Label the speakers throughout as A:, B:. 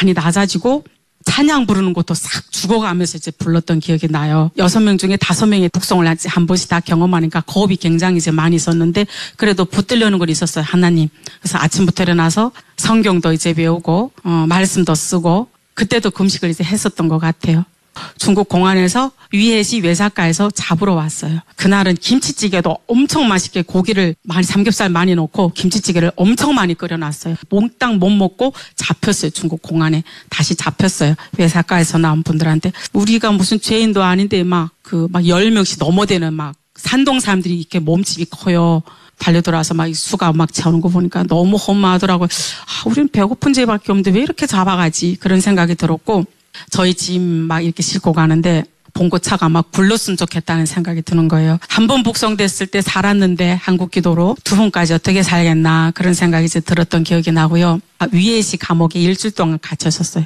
A: 많이 낮아지고 찬양 부르는 것도 싹 죽어가면서 이제 불렀던 기억이 나요. 6명 중에 5명이 북송을 한 번씩 다 경험하니까 겁이 굉장히 이제 많이 있었는데 그래도 붙들려는 건 있었어요. 하나님. 그래서 아침부터 일어나서 성경도 이제 배우고 말씀도 쓰고 그때도 금식을 이제 했었던 것 같아요. 중국 공안에서 위해시 외사가에서 잡으러 왔어요. 그날은 김치찌개도 엄청 맛있게 고기를 삼겹살 많이 넣고 김치찌개를 엄청 많이 끓여놨어요. 몽땅 못 먹고 잡혔어요. 중국 공안에 다시 잡혔어요. 외사가에서 나온 분들한테 우리가 무슨 죄인도 아닌데 막 10명씩 넘어대는 막 산동 사람들이 이렇게 몸집이 커요. 달려들어와서 막 수가 막 채우는 거 보니까 너무 허무하더라고요. 우리는 배고픈 죄밖에 없는데 왜 이렇게 잡아가지? 그런 생각이 들었고 저희 짐 막 이렇게 싣고 가는데 봉고차가 막 굴렀으면 좋겠다는 생각이 드는 거예요. 한 번 북송됐을 때 살았는데 한국 기도로 2번까지 어떻게 살겠나 그런 생각이 이제 들었던 기억이 나고요. 위에시 감옥에 일주일 동안 갇혔었어요.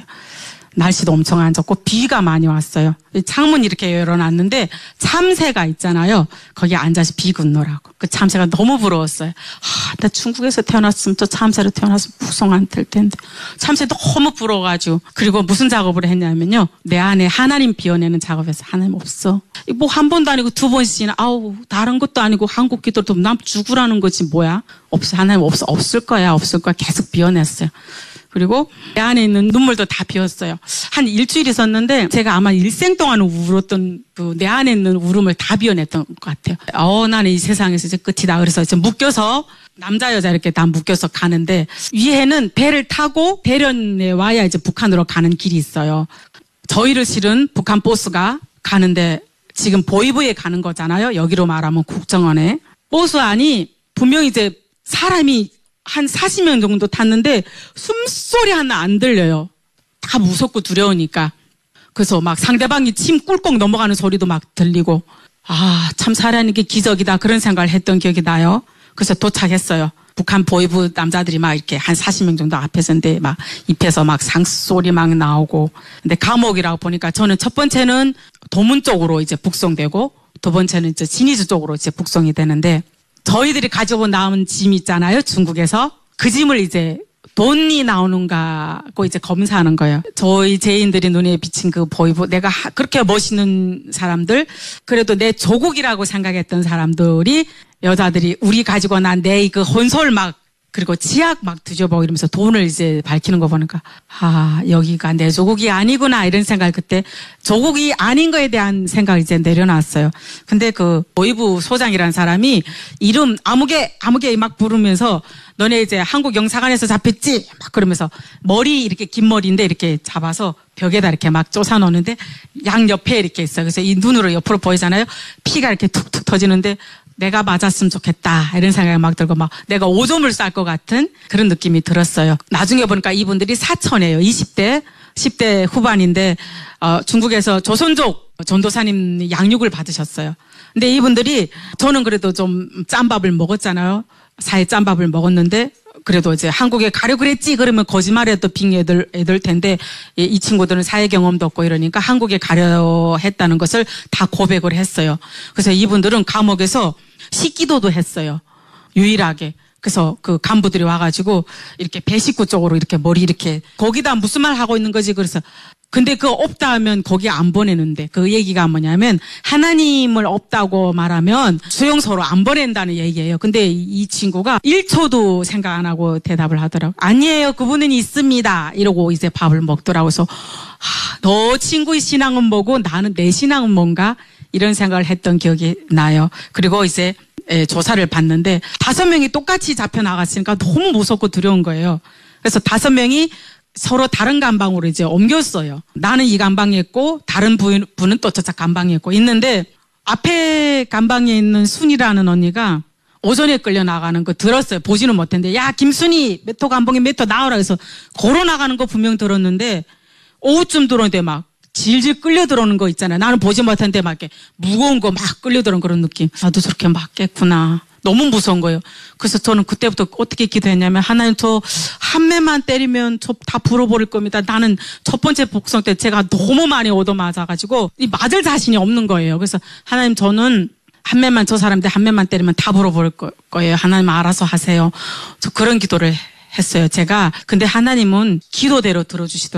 A: 날씨도 엄청 안 좋고 비가 많이 왔어요. 창문 이렇게 열어놨는데 참새가 있잖아요. 거기 앉아서 비 굿노라고. 그 참새가 너무 부러웠어요. 나 중국에서 태어났으면 저 참새로 태어났으면 북송 안 될 텐데. 참새 너무 부러워가지고. 그리고 무슨 작업을 했냐면요. 내 안에 하나님 비워내는 작업에서 하나님 없어. 뭐 한 번도 아니고 2번씩이나 다른 것도 아니고 한국 기도도 남 죽으라는 거지 뭐야. 없어. 하나님 없을 거야. 계속 비워냈어요. 그리고 내 안에 있는 눈물도 다 비웠어요. 한 일주일 있었는데 제가 아마 일생 동안 울었던 내 안에 있는 울음을 다 비워냈던 것 같아요. 나는 이 세상에서 이제 끝이다. 그래서 이제 묶여서 남자 여자 이렇게 다 묶여서 가는데 위에는 배를 타고 대련에 와야 이제 북한으로 가는 길이 있어요. 저희를 실은 북한 버스가 가는데 지금 보이브에 가는 거잖아요. 여기로 말하면 국정원에. 버스 안이 분명히 이제 사람이 한 40명 정도 탔는데 숨소리 하나 안 들려요. 다 무섭고 두려우니까. 그래서 막 상대방이 침 꿀꺽 넘어가는 소리도 막 들리고 참 살아있는 게 기적이다 그런 생각을 했던 기억이 나요. 그래서 도착했어요. 북한 보이브 남자들이 막 이렇게 한 40명 정도 앞에 서는데 막 입에서 막 상소리 막 나오고. 근데 감옥이라고 보니까 저는 첫 번째는 도문 쪽으로 이제 북송되고 2번째는 이제 진이주 쪽으로 이제 북송이 되는데 저희들이 가지고 나온 짐 있잖아요. 중국에서. 그 짐을 이제 돈이 나오는가고 이제 검사하는 거예요. 저희 죄인들이 눈에 비친 그 보이브, 내가 그렇게 멋있는 사람들, 그래도 내 조국이라고 생각했던 사람들이 여자들이 우리 가지고 난 내 그 혼솔 그리고 치약 뒤져보고 이러면서 돈을 이제 밝히는 거 보니까 여기가 내 조국이 아니구나 이런 생각 그때 조국이 아닌 거에 대한 생각을 이제 내려놨어요. 근데 그 보이부 소장이라는 사람이 이름 아무개 막 부르면서 너네 이제 한국 영사관에서 잡혔지? 막 그러면서 머리 이렇게 긴 머리인데 이렇게 잡아서 벽에다 이렇게 막 쫓아놓는데 양 옆에 이렇게 있어요. 그래서 이 눈으로 옆으로 보이잖아요. 피가 이렇게 툭툭 터지는데 내가 맞았으면 좋겠다 이런 생각이 막 들고 막 내가 오줌을 쌀 것 같은 그런 느낌이 들었어요. 나중에 보니까 이분들이 사촌이에요. 20대 10대 후반인데 중국에서 조선족 전도사님 양육을 받으셨어요. 근데 이분들이 저는 그래도 좀 짬밥을 먹었잖아요. 사회 짬밥을 먹었는데 그래도 이제 한국에 가려 그랬지 그러면 거짓말했던 빙 애들 텐데 이 친구들은 사회 경험도 없고 이러니까 한국에 가려 했다는 것을 다 고백을 했어요. 그래서 이분들은 감옥에서 식기도도 했어요. 유일하게. 그래서 그 간부들이 와가지고 이렇게 배식구 쪽으로 이렇게 머리 이렇게 거기다 무슨 말 하고 있는 거지. 그래서 근데 그거 없다 하면 거기 안 보내는데 그 얘기가 뭐냐면 하나님을 없다고 말하면 수용소로 안 보낸다는 얘기예요. 근데 이 친구가 1초도 생각 안 하고 대답을 하더라고요. 아니에요. 그분은 있습니다. 이러고 이제 밥을 먹더라고요. 그래서 너 친구의 신앙은 뭐고 나는 내 신앙은 뭔가 이런 생각을 했던 기억이 나요. 그리고 이제 조사를 받는데 5명이 똑같이 잡혀나갔으니까 너무 무섭고 두려운 거예요. 그래서 5명이 서로 다른 감방으로 이제 옮겼어요. 나는 이 감방에 있고 다른 분은 또 저쪽 감방에 있고 있는데 앞에 감방에 있는 순이라는 언니가 오전에 끌려 나가는 거 들었어요. 보지는 못했는데 야 김순이 몇 호 감방에 몇 호 나오라 해서 걸어 나가는 거 분명 들었는데 오후쯤 들어오는데 막 질질 끌려 들어오는 거 있잖아요. 나는 보지 못했는데 막 이렇게 무거운 거 막 끌려 들어오는 그런 느낌. 나도 저렇게 맞겠구나. 너무 무서운 거예요. 그래서 저는 그때부터 어떻게 기도했냐면 하나님 저 한 매만 때리면 저 다 불어버릴 겁니다. 나는 첫 번째 복성 때 제가 너무 많이 얻어맞아가지고 이 맞을 자신이 없는 거예요. 그래서 하나님 저는 한 매만 저 사람들 한 매만 때리면 다 불어버릴 거예요. 하나님 알아서 하세요. 저 그런 기도를 했어요. 제가 근데 하나님은 기도대로 들어주시더라고요.